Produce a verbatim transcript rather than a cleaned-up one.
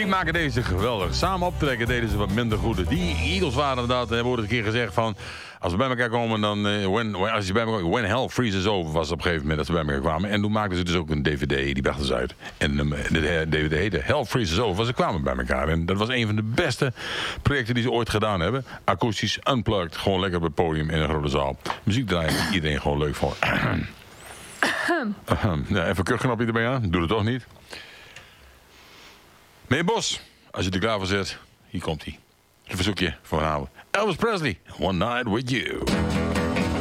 die maken deze geweldig. Samen optrekken deden ze wat minder goed. Die Eagles waren dat, er wordt een keer gezegd van... Als we bij elkaar komen, dan... Uh, when, als je bij elkaar, when Hell Freezes Over was op een gegeven moment dat ze bij elkaar kwamen. En toen maakten ze dus ook een D V D, die brachten ze uit. En um, de D V D heette Hell Freezes Over. Ze kwamen bij elkaar. En dat was een van de beste projecten die ze ooit gedaan hebben. Akoestisch, unplugged, gewoon lekker op het podium in een grote zaal. Muziek draaien die iedereen gewoon leuk vond. ja, even een kuchknopje erbij aan. Doe het toch niet. Meneer Bos, als je er klaar voor zet, hier komt hij. Een verzoekje voor vanavond. Elvis Presley, One Night With You.